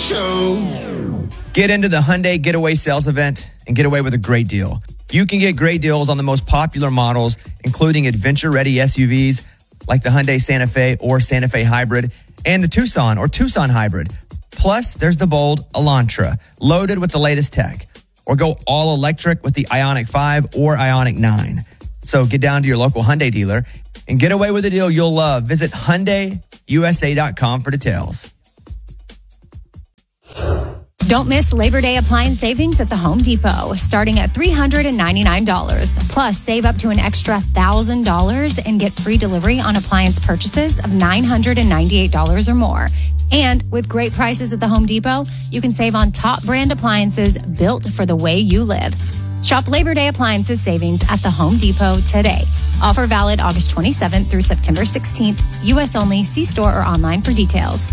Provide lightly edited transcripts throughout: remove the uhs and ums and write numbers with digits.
Show. Get into the Hyundai Getaway Sales Event and get away with a great deal. You can get great deals on the most popular models, including adventure-ready SUVs like the Hyundai Santa Fe or Santa Fe Hybrid and the Tucson or Tucson Hybrid. Plus, there's the bold Elantra, loaded with the latest tech. Or go all electric with the Ioniq 5 or Ioniq 9. So get down to your local Hyundai dealer and get away with a deal you'll love. Visit HyundaiUSA.com for details. Don't miss Labor Day appliance savings at the Home Depot, starting at $399. Plus, save up to an extra $1,000 and get free delivery on appliance purchases of $998 or more. And with great prices at the Home Depot, you can save on top brand appliances built for the way you live. Shop Labor Day appliances savings at the Home Depot today. Offer valid August 27th through September 16th. U.S. only. See store or online for details.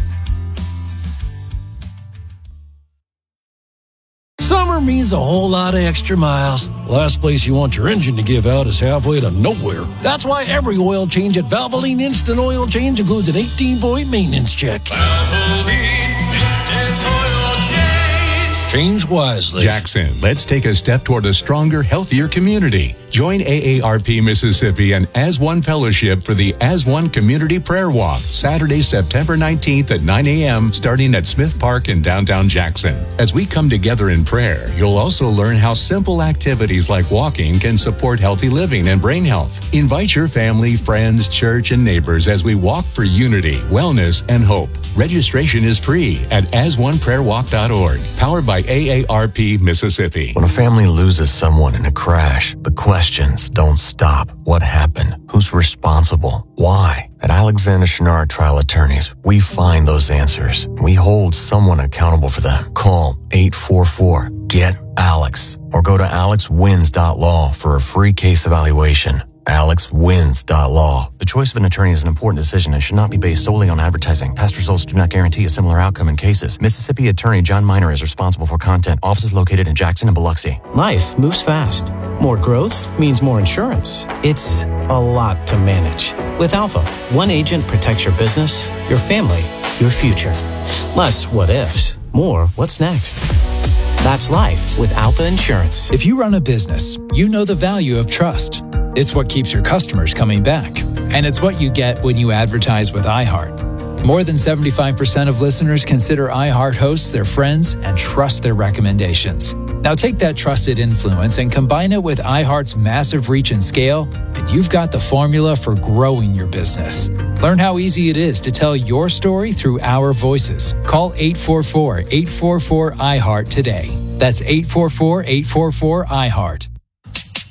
Summer means a whole lot of extra miles. Last place you want your engine to give out is halfway to nowhere. That's why every oil change at Valvoline Instant Oil Change includes an 18-point maintenance check. Valvoline Instant Oil Change. Change wisely. Jackson, let's take a step toward a stronger, healthier community. Join AARP Mississippi and As One Fellowship for the As One Community Prayer Walk, Saturday, September 19th at 9 a.m., starting at Smith Park in downtown Jackson. As we come together in prayer, you'll also learn how simple activities like walking can support healthy living and brain health. Invite your family, friends, church, and neighbors as we walk for unity, wellness, and hope. Registration is free at AsOnePrayerWalk.org, powered by AARP Mississippi. When a family loses someone in a crash, the questions don't stop. What happened? Who's responsible? Why? At Alexander Shunnarah Trial Attorneys, we find those answers. We hold someone accountable for them. Call 844-GET-ALEX or go to alexwins.law for a free case evaluation. AlexWins.law. The choice of an attorney is an important decision and should not be based solely on advertising. Past results do not guarantee a similar outcome in cases. Mississippi Attorney John Minor is responsible for content. Office is located in Jackson and Biloxi. Life moves fast. More growth means more insurance. It's a lot to manage. With Alpha, one agent protects your business, your family, your future. Less what ifs, more what's next. That's life with Alpha Insurance. If you run a business, you know the value of trust. It's what keeps your customers coming back. And it's what you get when you advertise with iHeart. More than 75% of listeners consider iHeart hosts their friends and trust their recommendations. Now take that trusted influence and combine it with iHeart's massive reach and scale, and you've got the formula for growing your business. Learn how easy it is to tell your story through our voices. Call 844-844-iHeart today. That's 844-844-iHeart.